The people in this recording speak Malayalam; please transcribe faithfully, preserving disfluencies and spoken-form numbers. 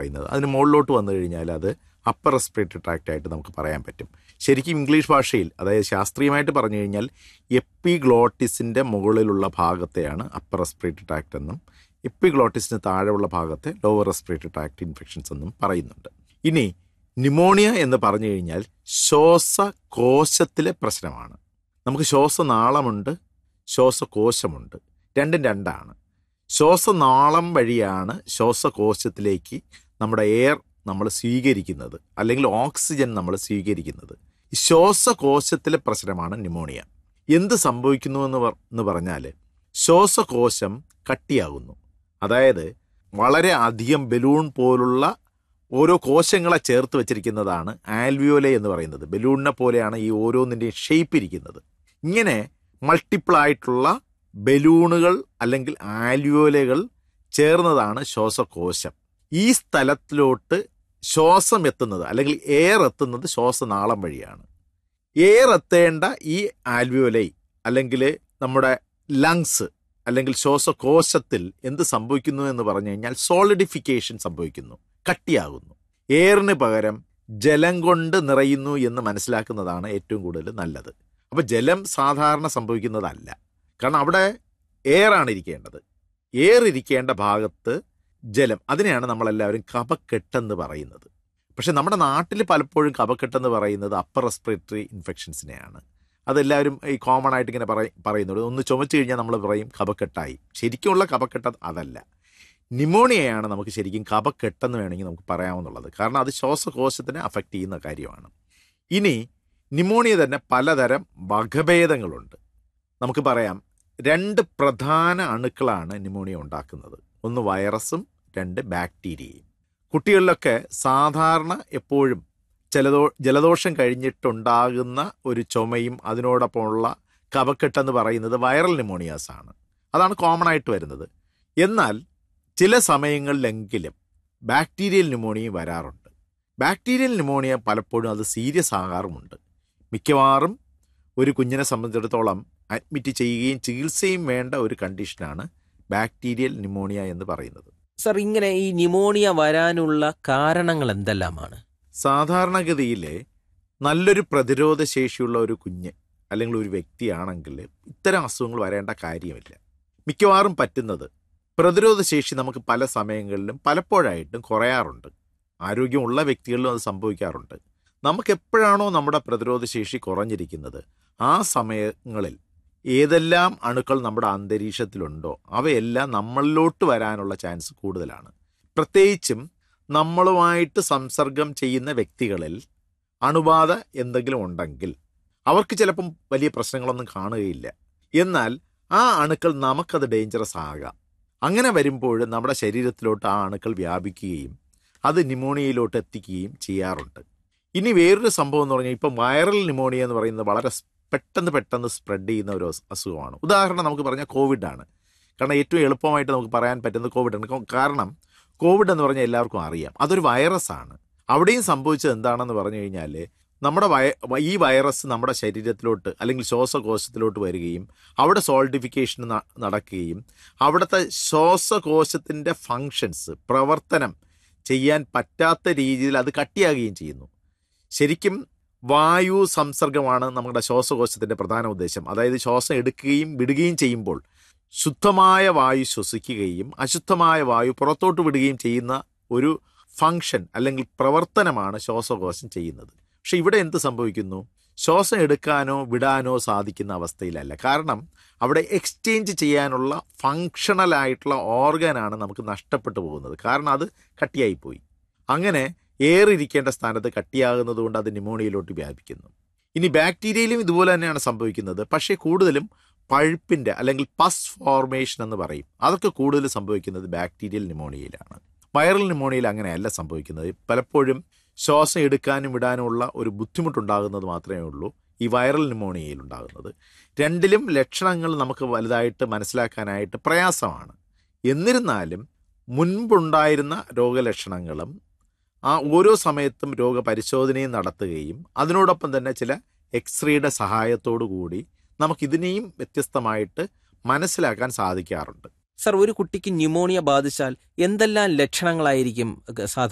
പറയുന്നത്. അതിന് മുകളിലോട്ട് വന്നു കഴിഞ്ഞാൽ അത് അപ്പർ റെസ്പിറേറ്ററി ട്രാക്റ്റ് ആയിട്ട് നമുക്ക് പറയാൻ പറ്റും. ശരിക്കും ഇംഗ്ലീഷ് ഭാഷയിൽ, അതായത് ശാസ്ത്രീയമായിട്ട് പറഞ്ഞു കഴിഞ്ഞാൽ എപ്പിഗ്ലോട്ടിസിൻ്റെ മുകളിലുള്ള ഭാഗത്തെയാണ് അപ്പർ റെസ്പിറേറ്ററി ട്രാക്റ്റ് എന്നും എപ്പിഗ്ലോട്ടിസിന് താഴെയുള്ള ഭാഗത്തെ ലോവർ റെസ്പിറേറ്ററി ട്രാക്റ്റ് ഇൻഫെക്ഷൻസ് എന്നും പറയുന്നുണ്ട്. ഇനി ന്യൂമോണിയ എന്ന് പറഞ്ഞു കഴിഞ്ഞാൽ ശ്വാസകോശത്തിലെ പ്രശ്നമാണ്. നമുക്ക് ശ്വാസനാളമുണ്ട്, ശ്വാസകോശമുണ്ട്, രണ്ടും രണ്ടാണ്. ശ്വാസനാളം വഴിയാണ് ശ്വാസകോശത്തിലേക്ക് നമ്മുടെ എയർ നമ്മൾ സ്വീകരിക്കുന്നത്, അല്ലെങ്കിൽ ഓക്സിജൻ നമ്മൾ സ്വീകരിക്കുന്നത്. ശ്വാസകോശത്തിലെ പ്രശ്നമാണ് ന്യൂമോണിയ. എന്ത് സംഭവിക്കുന്നു എന്ന് എന്ന് പറഞ്ഞാൽ ശ്വാസകോശം കട്ടിയാകുന്നു. അതായത് വളരെ അധികം ബലൂൺ പോലുള്ള ഓരോ കോശങ്ങളെ ചേർത്ത് വെച്ചിരിക്കുന്നതാണ് ആൽവിയോലെ എന്ന് പറയുന്നത്. ബലൂണിനെ പോലെയാണ് ഈ ഓരോന്നിൻ്റെയും ഷേപ്പ് ഇരിക്കുന്നത്. ഇങ്ങനെ മൾട്ടിപ്പിൾ ആയിട്ടുള്ള ബലൂണുകൾ അല്ലെങ്കിൽ ആൽവിയോലകൾ ചേർന്നതാണ് ശ്വാസകോശം. ഈ സ്ഥലത്തിലോട്ട് ശ്വാസം എത്തുന്നത് അല്ലെങ്കിൽ എയർ എത്തുന്നത് ശ്വാസനാളം വഴിയാണ്. എയർ എത്തേണ്ട ഈ ആൽവിയോലൈ അല്ലെങ്കിൽ നമ്മുടെ ലങ്സ് അല്ലെങ്കിൽ ശ്വാസകോശത്തിൽ എന്ത് സംഭവിക്കുന്നു എന്ന് പറഞ്ഞു കഴിഞ്ഞാൽ സോളിഡിഫിക്കേഷൻ സംഭവിക്കുന്നു, കട്ടിയാകുന്നു. എയറിന് പകരം ജലം കൊണ്ട് നിറയുന്നു എന്ന് മനസ്സിലാക്കുന്നതാണ് ഏറ്റവും കൂടുതൽ നല്ലത്. അപ്പോൾ ജലം സാധാരണ സംഭവിക്കുന്നതല്ല, കാരണം അവിടെ എയറാണ് ഇരിക്കേണ്ടത്. എയർ ഇരിക്കേണ്ട ഭാഗത്ത് ജലം, അതിനെയാണ് നമ്മളെല്ലാവരും കഫക്കെട്ടെന്ന് പറയുന്നത്. പക്ഷെ നമ്മുടെ നാട്ടിൽ പലപ്പോഴും കഫക്കെട്ടെന്ന് പറയുന്നത് അപ്പർ റെസ്പിറേറ്ററി ഇൻഫെക്ഷൻസിനെയാണ്. അതെല്ലാവരും ഈ കോമൺ ആയിട്ട് ഇങ്ങനെ പറ പറയുന്നത് ഒന്ന് ചുമച്ചു കഴിഞ്ഞാൽ നമ്മൾ പറയും കഫക്കെട്ടായി. ശരിക്കുമുള്ള കഫക്കെട്ട് അതല്ല. ന്യൂമോണിയയാണ് നമുക്ക് ശരിക്കും കഫക്കെട്ടെന്ന് വേണമെങ്കിൽ നമുക്ക് പറയാവുന്നുള്ളത്. കാരണം അത് ശ്വാസകോശത്തിനെ അഫക്റ്റ് ചെയ്യുന്ന കാര്യമാണ്. ഇനി ന്യൂമോണിയ തന്നെ പലതരം വകഭേദങ്ങളുണ്ട്. നമുക്ക് പറയാം രണ്ട് പ്രധാന അണുക്കളാണ് ന്യൂമോണിയ ഉണ്ടാക്കുന്നത്. ഒന്ന് വൈറസും രണ്ട് ബാക്ടീരിയയും. കുട്ടികളിലൊക്കെ സാധാരണ എപ്പോഴും ജലദോ ജലദോഷം കഴിഞ്ഞിട്ടുണ്ടാകുന്ന ഒരു ചുമയും അതിനോടൊപ്പമുള്ള കഫക്കെട്ടെന്ന് പറയുന്നത് വൈറൽ ന്യൂമോണിയാസാണ്. അതാണ് കോമൺ ആയിട്ട് വരുന്നത്. എന്നാൽ ചില സമയങ്ങളിലെങ്കിലും ബാക്ടീരിയൽ ന്യൂമോണിയ വരാറുണ്ട്. ബാക്ടീരിയൽ ന്യൂമോണിയ പലപ്പോഴും അത് സീരിയസ് ആകാറുമുണ്ട്. മിക്കവാറും ഒരു കുഞ്ഞിനെ സംബന്ധിച്ചിടത്തോളം അഡ്മിറ്റ് ചെയ്യുകയും ചികിത്സയും വേണ്ട ഒരു കണ്ടീഷനാണ് ബാക്ടീരിയൽ ന്യൂമോണിയ എന്ന് പറയുന്നത്. സർ, ഇങ്ങനെ ഈ ന്യൂമോണിയ വരാനുള്ള കാരണങ്ങൾ എന്തെല്ലാമാണ്? സാധാരണഗതിയിൽ നല്ലൊരു പ്രതിരോധ ശേഷിയുള്ള ഒരു കുഞ്ഞ് അല്ലെങ്കിൽ ഒരു വ്യക്തിയാണെങ്കിൽ ഇത്തരം അസുഖങ്ങൾ വരേണ്ട കാര്യമില്ല. മിക്കവാറും പറ്റുന്നത് പ്രതിരോധ ശേഷി നമുക്ക് പല സമയങ്ങളിലും പലപ്പോഴായിട്ടും കുറയാറുണ്ട്. ആരോഗ്യമുള്ള വ്യക്തികളിലും അത് സംഭവിക്കാറുണ്ട്. നമുക്കെപ്പോഴാണോ നമ്മുടെ പ്രതിരോധ ശേഷി കുറഞ്ഞിരിക്കുന്നത് ആ സമയങ്ങളിൽ ഏതെല്ലാം അണുക്കൾ നമ്മുടെ അന്തരീക്ഷത്തിലുണ്ടോ അവയെല്ലാം നമ്മളിലോട്ട് വരാനുള്ള ചാൻസ് കൂടുതലാണ്. പ്രത്യേകിച്ചും നമ്മളുമായിട്ട് സംസർഗം ചെയ്യുന്ന വ്യക്തികളിൽ അണുബാധ എന്തെങ്കിലും ഉണ്ടെങ്കിൽ അവർക്ക് ചിലപ്പം വലിയ പ്രശ്നങ്ങളൊന്നും കാണുകയില്ല. എന്നാൽ ആ അണുക്കൾ നമുക്കത് ഡേഞ്ചറസ് ആകാം. അങ്ങനെ വരുമ്പോൾ നമ്മുടെ ശരീരത്തിലോട്ട് ആ അണുക്കൾ വ്യാപിക്കുകയും അത് ന്യൂമോണിയയിലോട്ട് എത്തിക്കുകയും ചെയ്യാറുണ്ട്. ഇനി വേറൊരു സംഭവം എന്ന് പറഞ്ഞാൽ ഇപ്പം വൈറൽ ന്യൂമോണിയ എന്ന് പറയുന്നത് വളരെ പെട്ടെന്ന് പെട്ടെന്ന് സ്പ്രെഡ് ചെയ്യുന്ന ഒരു അസുഖമാണ്. ഉദാഹരണം നമുക്ക് പറഞ്ഞാൽ കോവിഡാണ്. കാരണം ഏറ്റവും എളുപ്പമായിട്ട് നമുക്ക് പറയാൻ പറ്റുന്നത് കോവിഡാണ്. കാരണം കോവിഡ് എന്ന് പറഞ്ഞാൽ എല്ലാവർക്കും അറിയാം, അതൊരു വൈറസാണ്. അവിടെയും സംഭവിച്ചത് എന്താണെന്ന് പറഞ്ഞു കഴിഞ്ഞാൽ നമ്മുടെ വൈ ഈ വൈറസ് നമ്മുടെ ശരീരത്തിലോട്ട് അല്ലെങ്കിൽ ശ്വാസകോശത്തിലോട്ട് വരികയും അവിടെ സോൾഡിഫിക്കേഷൻ നടക്കുകയും അവിടുത്തെ ശ്വാസകോശത്തിൻ്റെ ഫങ്ഷൻസ് പ്രവർത്തനം ചെയ്യാൻ പറ്റാത്ത രീതിയിൽ അത് കട്ടിയാകുകയും ചെയ്യുന്നു. ശരിക്കും വായു സംസർഗമാണ് നമ്മുടെ ശ്വാസകോശത്തിൻ്റെ പ്രധാന ഉദ്ദേശം. അതായത് ശ്വാസം എടുക്കുകയും വിടുകയും ചെയ്യുമ്പോൾ ശുദ്ധമായ വായു ശ്വസിക്കുകയും അശുദ്ധമായ വായു പുറത്തോട്ട് വിടുകയും ചെയ്യുന്ന ഒരു ഫങ്ഷൻ അല്ലെങ്കിൽ പ്രവർത്തനമാണ് ശ്വാസകോശം ചെയ്യുന്നത്. പക്ഷെ ഇവിടെ എന്ത് സംഭവിക്കുന്നു? ശ്വാസം എടുക്കാനോ വിടാനോ സാധിക്കുന്ന അവസ്ഥയിലല്ല. കാരണം അവിടെ എക്സ്ചേഞ്ച് ചെയ്യാനുള്ള ഫങ്ഷണലായിട്ടുള്ള ഓർഗനാണ് നമുക്ക് നഷ്ടപ്പെട്ടു പോകുന്നത്. കാരണം അത് കട്ടിയായിപ്പോയി. അങ്ങനെ എയർ ഇരിക്കേണ്ട സ്ഥാനത്ത് കട്ടിയാകുന്നത് കൊണ്ട് അത് ന്യൂമോണിയയിലോട്ട് വ്യാപിക്കുന്നു. ഇനി ബാക്ടീരിയയിലും ഇതുപോലെ തന്നെയാണ് സംഭവിക്കുന്നത്. പക്ഷേ കൂടുതലും പഴുപ്പിൻ്റെ അല്ലെങ്കിൽ പസ് ഫോർമേഷൻ എന്ന് പറയും, അതൊക്കെ കൂടുതൽ സംഭവിക്കുന്നത് ബാക്ടീരിയൽ ന്യൂമോണിയയിലാണ്. വൈറൽ ന്യൂമോണിയയിൽ അങ്ങനെയല്ല സംഭവിക്കുന്നത്. പലപ്പോഴും ശ്വാസം എടുക്കാനും വിടാനുമുള്ള ഒരു ബുദ്ധിമുട്ടുണ്ടാകുന്നത് മാത്രമേ ഉള്ളൂ ഈ വൈറൽ ന്യൂമോണിയയിൽ ഉണ്ടാകുന്നത്. രണ്ടിലും ലക്ഷണങ്ങൾ നമുക്ക് വലുതായിട്ട് മനസ്സിലാക്കാനായിട്ട് പ്രയാസമാണ്. എന്നിരുന്നാലും മുൻപുണ്ടായിരുന്ന രോഗലക്ഷണങ്ങളും ആ ഓരോ സമയത്തും രോഗപരിശോധനയും നടത്തുകയും അതിനോടൊപ്പം തന്നെ ചില എക്സ്റേയുടെ സഹായത്തോടു കൂടി നമുക്കിതിനെയും വ്യത്യസ്തമായിട്ട് മനസ്സിലാക്കാൻ സാധിക്കാറുണ്ട്. സർ, ഒരു കുട്ടിക്ക് ന്യൂമോണിയ ബാധിച്ചാൽ എന്തെല്ലാം ലക്ഷണങ്ങളായിരിക്കും